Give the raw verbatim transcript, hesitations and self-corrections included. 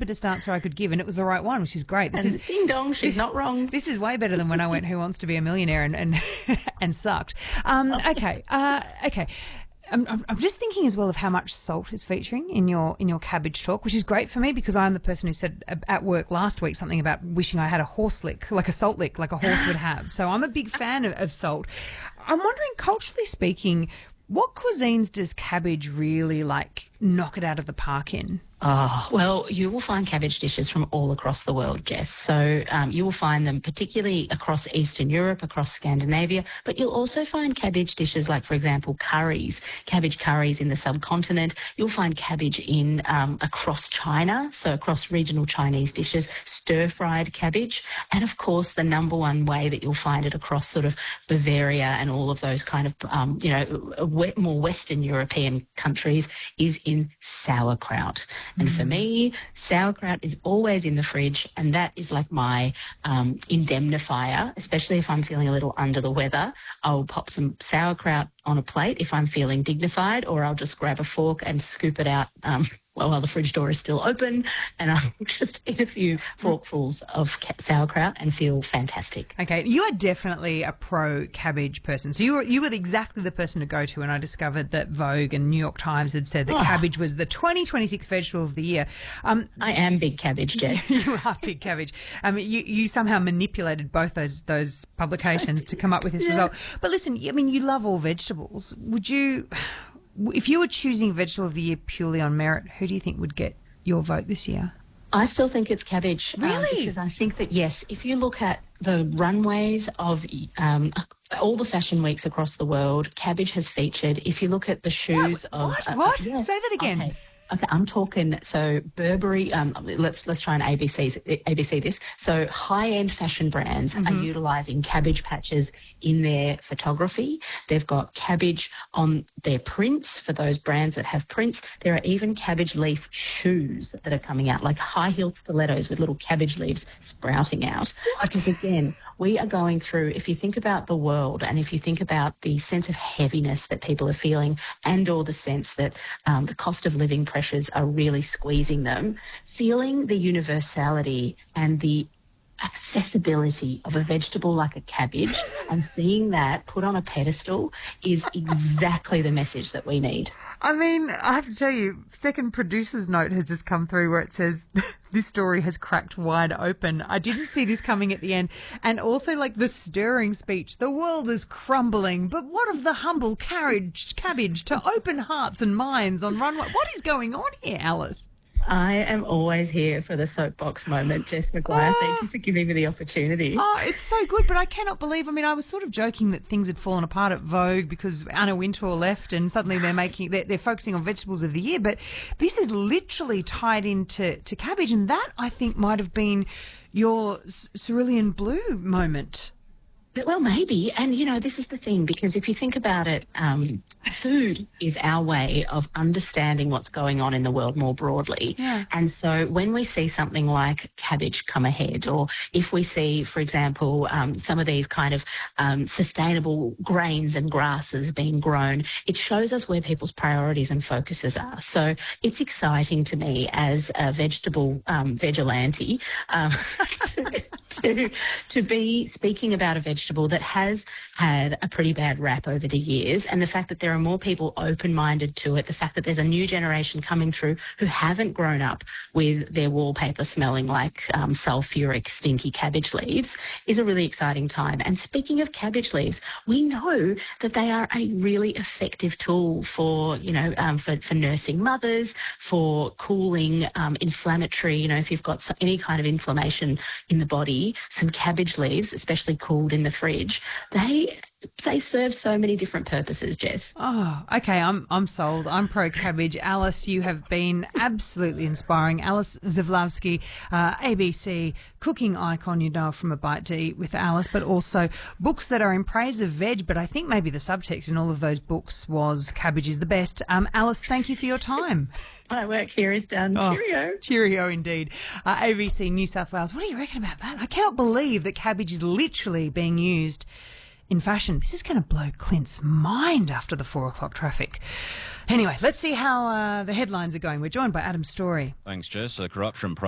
stupidest answer I could give, and it was the right one, which is great. This and is ding dong, she's not wrong. This is way better than when I went Who Wants to Be a Millionaire and and, and sucked. Um, okay, uh, okay. I'm, I'm just thinking as well of how much salt is featuring in your in your cabbage talk, which is great for me because I'm the person who said at work last week something about wishing I had a horse lick, like a salt lick, like a horse would have. So I'm a big fan of, of salt. I'm wondering, culturally speaking, what cuisines does cabbage really like knock it out of the park in? Oh, well, you will find cabbage dishes from all across the world, Jess. So um, you will find them particularly across Eastern Europe, across Scandinavia, but you'll also find cabbage dishes like, for example, curries, cabbage curries in the subcontinent. You'll find cabbage in um, across China, so across regional Chinese dishes, stir-fried cabbage, and, of course, the number one way that you'll find it across sort of Bavaria and all of those kind of, um, you know, more Western European countries is in sauerkraut. And for me, sauerkraut is always in the fridge, and that is like my um, indemnifier, especially if I'm feeling a little under the weather. I'll pop some sauerkraut on a plate if I'm feeling dignified, or I'll just grab a fork and scoop it out um, while the fridge door is still open, and I'll just eat a few forkfuls of ca- sauerkraut and feel fantastic. Okay, you are definitely a pro-cabbage person. So you were you were exactly the person to go to when I discovered that Vogue and New York Times had said that Oh. cabbage was the twenty twenty-six vegetable of the year. Um, I am big cabbage, Jess. you are big cabbage. Um, you, you somehow manipulated both those those publications to come up with this Yeah. result. But listen, I mean, you love all vegetables. Would you... If you were choosing vegetable of the year purely on merit, who do you think would get your vote this year? I still think it's cabbage. um, Really? because I think that, yes, if you look at the runways of um, all the fashion weeks across the world, cabbage has featured. If you look at the shoes What? of... What? uh, What? yes. Say that again. Okay. Okay, I'm talking, so Burberry, um, let's let's try and A B C, A B C this. So high-end fashion brands Mm-hmm. are utilising cabbage patches in their photography. They've got cabbage on their prints for those brands that have prints. There are even cabbage leaf shoes that are coming out, like high-heeled stilettos with little cabbage leaves sprouting out. What? Because again, we are going through, if you think about the world and if you think about the sense of heaviness that people are feeling and or the sense that um, the cost of living pressures are really squeezing them, feeling the universality and the accessibility of a vegetable like a cabbage and seeing that put on a pedestal is exactly the message that we need. I mean, I have to tell you, second producer's note has just come through where it says this story has cracked wide open. I didn't see this coming at the end. And also, like, the stirring speech, the world is crumbling, but what of the humble carriage cabbage to open hearts and minds on runway? What is going on here, Alice? I am always here for the soapbox moment, Jess McGuire. Thank you for giving me the opportunity. Oh, it's so good, but I cannot believe, I mean, I was sort of joking that things had fallen apart at Vogue because Anna Wintour left and suddenly they're making, they're, they're focusing on vegetables of the year, but this is literally tied into to cabbage, and that, I think, might have been your cerulean blue moment. Well, maybe. And, you know, this is the thing, because if you think about it, um, food is our way of understanding what's going on in the world more broadly. Yeah. And so when we see something like cabbage come ahead, or if we see, for example, um, some of these kind of um, sustainable grains and grasses being grown, it shows us where people's priorities and focuses are. So it's exciting to me as a vegetable um, vigilante um, to, to, to be speaking about a vegetable that has had a pretty bad rap over the years, and the fact that there are more people open-minded to it, the fact that there's a new generation coming through who haven't grown up with their wallpaper smelling like um, sulfuric, stinky cabbage leaves, is a really exciting time. And speaking of cabbage leaves, we know that they are a really effective tool for, you know, um, for, for nursing mothers, for cooling um, inflammatory, you know, if you've got some, any kind of inflammation in the body, some cabbage leaves, especially cooled in the fridge, they they serve so many different purposes, Jess. Oh, okay, I'm I'm sold. I'm pro cabbage. Alice, you have been absolutely inspiring. Alice Zavlavsky, uh, A B C cooking icon, you know, from A Bite to Eat with Alice, but also books that are in praise of veg, but I think maybe the subtext in all of those books was cabbage is the best. Um, Alice, thank you for your time. My work here is done. Oh, Cheerio. Cheerio indeed. Uh, A B C New South Wales, what do you reckon about that? I cannot believe that cabbage is literally being used in fashion. This is going to blow Clint's mind after the four o'clock traffic. Anyway, let's see how uh, the headlines are going. We're joined by Adam Story. Thanks, Jess. Uh, corruption